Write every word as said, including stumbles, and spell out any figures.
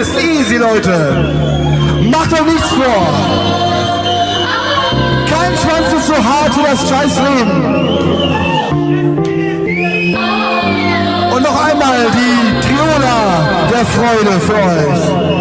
ist easy, Leute. Macht euch nichts vor. Kein Schwanz ist so hart wie das scheiß Leben. Und noch einmal die Triola der Freude für euch.